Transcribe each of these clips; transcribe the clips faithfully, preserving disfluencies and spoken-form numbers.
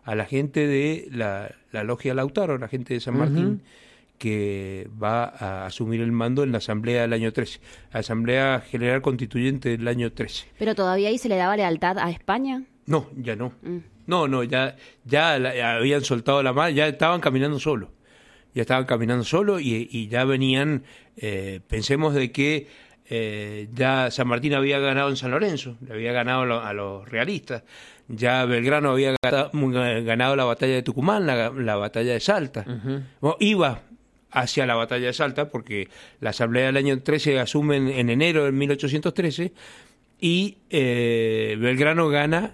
a la gente de la, la Logia Lautaro, la gente de San Martín, uh-huh. que va a asumir el mando en la Asamblea del año trece, Asamblea General Constituyente del año trece. ¿Pero todavía ahí se le daba lealtad a España? No, ya no. Mm. No, no, ya, ya la, habían soltado la mano, ya estaban caminando solos. Ya estaban caminando solos y, y ya venían, eh, pensemos de que eh, ya San Martín había ganado en San Lorenzo, le había ganado a, lo, a los realistas, ya Belgrano había ganado, ganado la batalla de Tucumán, la, la batalla de Salta. Uh-huh. Bueno, iba hacia la batalla de Salta porque la Asamblea del año trece asume en, en enero de mil ochocientos trece y eh, Belgrano gana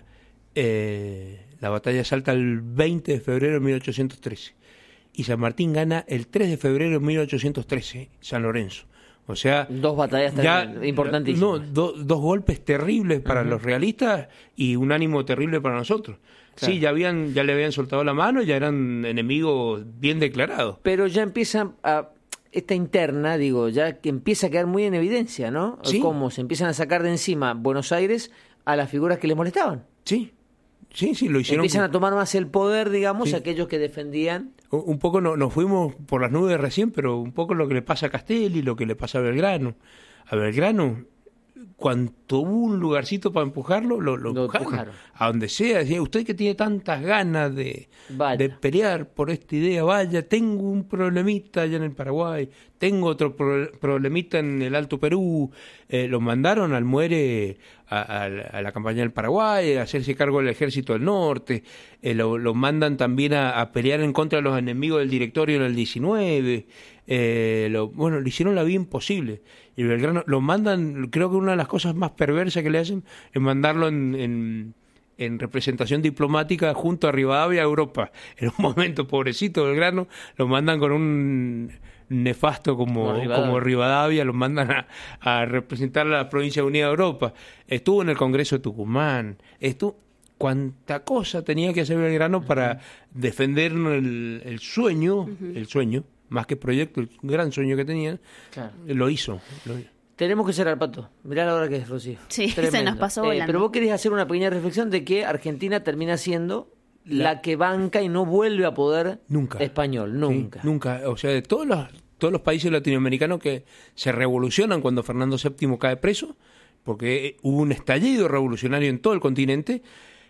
Eh, la batalla de Salta el veinte de febrero de mil ochocientos trece y San Martín gana el tres de febrero de mil ochocientos trece San Lorenzo. O sea, dos batallas ya, importantísimas. No, do, dos golpes terribles para uh-huh. los realistas y un ánimo terrible para nosotros. Claro. Sí, ya habían ya le habían soltado la mano, ya eran enemigos bien declarados. Pero ya empiezan a esta interna, digo, ya que empieza a quedar muy en evidencia, ¿no? ¿Sí? Cómo se empiezan a sacar de encima Buenos Aires a las figuras que les molestaban. Sí. Sí, sí, lo hicieron. Empiezan a tomar más el poder, digamos, sí. aquellos que defendían. Un poco no, nos fuimos por las nubes recién, pero un poco lo que le pasa a Castelli, lo que le pasa a Belgrano. A Belgrano, cuando hubo un lugarcito para empujarlo, lo, lo, lo empujaron. empujaron. A donde sea, decía, usted que tiene tantas ganas de, de pelear por esta idea, vaya, tengo un problemita allá en el Paraguay, tengo otro pro, problemita en el Alto Perú. Eh, los mandaron al Muere a, a, a la campaña del Paraguay, a hacerse cargo del Ejército del Norte, eh, lo, lo mandan también a, a pelear en contra de los enemigos del directorio en el diecinueve, eh, lo, bueno, le hicieron la vida imposible. Y Belgrano lo mandan, creo que una de las cosas más perversas que le hacen es mandarlo en, en, en representación diplomática junto a Rivadavia a Europa. En un momento, pobrecito Belgrano, lo mandan con un nefasto como, como Rivadavia, como Rivadavia lo mandan a, a representar a la Provincia Unida de Europa. Estuvo en el Congreso de Tucumán, estuvo... Cuánta cosa tenía que hacer Belgrano uh-huh. para defender el, el sueño, uh-huh. el sueño, más que proyecto, el gran sueño que tenían, claro. lo hizo. Lo... Tenemos que cerrar, Pato. Mirá la hora que es, Rocío. Sí, Tremendo. Se nos pasó volando. Eh, pero vos querés hacer una pequeña reflexión de que Argentina termina siendo la, la que banca y no vuelve a poder nunca. español, nunca. Sí, nunca. O sea, de todos los, todos los países latinoamericanos que se revolucionan cuando Fernando séptimo cae preso, porque hubo un estallido revolucionario en todo el continente.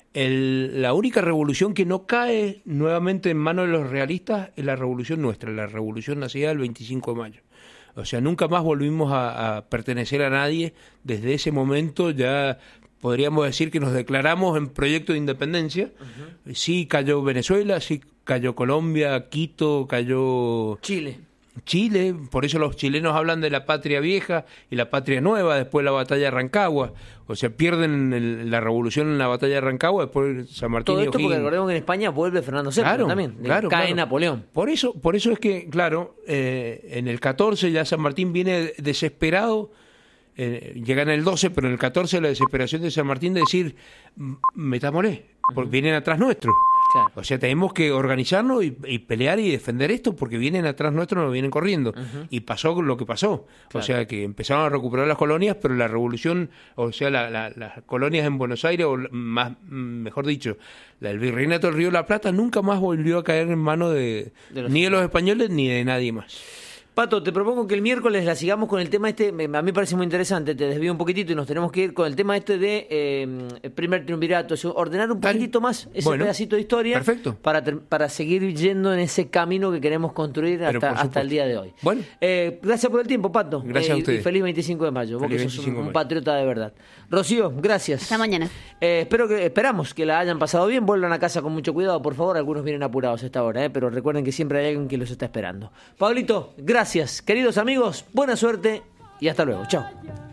El, la única revolución que no cae nuevamente en manos de los realistas es la revolución nuestra, la revolución nacida el veinticinco de mayo. O sea, nunca más volvimos a, a pertenecer a nadie. Desde ese momento ya podríamos decir que nos declaramos en proyecto de independencia. Uh-huh. Sí cayó Venezuela, sí cayó Colombia, Quito, cayó... Chile. Chile, por eso los chilenos hablan de la patria vieja y la patria nueva, después la batalla de Rancagua, o sea, pierden el, la revolución en la batalla de Rancagua, después San Martín todo y esto O'Higgins. Porque recordemos que en España vuelve Fernando séptimo claro, también, claro, cae claro. Napoleón. Por eso, por eso es que, claro, eh, en el catorce ya San Martín viene desesperado, eh, llega en el doce, pero en el catorce la desesperación de San Martín de decir, metámosle, porque uh-huh. vienen atrás nuestro. Claro. O sea, tenemos que organizarnos y, y pelear y defender esto porque vienen atrás nuestro, nos vienen corriendo. Uh-huh. Y pasó lo que pasó. Claro. O sea, que empezaron a recuperar las colonias, pero la revolución, o sea, la, la, las colonias en Buenos Aires, o más, mejor dicho, la, el virreinato del Río de la Plata nunca más volvió a caer en manos de, de ni de los españoles ni de nadie más. Pato, te propongo que el miércoles la sigamos con el tema este, a mí me parece muy interesante, te desvío un poquitito y nos tenemos que ir con el tema este de eh, el primer triunvirato, ordenar un poquitito más ese bueno, pedacito de historia perfecto. Para para seguir yendo en ese camino que queremos construir hasta, hasta el día de hoy. Bueno. Eh, gracias por el tiempo, Pato. Gracias eh, a ustedes. Y feliz veinticinco de mayo, vos feliz que sos un, un patriota de verdad. Rocío, gracias. Hasta mañana. Eh, espero que, esperamos que la hayan pasado bien, vuelvan a casa con mucho cuidado, por favor, algunos vienen apurados a esta hora, eh, pero recuerden que siempre hay alguien que los está esperando. Pablito, gracias, queridos amigos, buena suerte y hasta luego. Chao.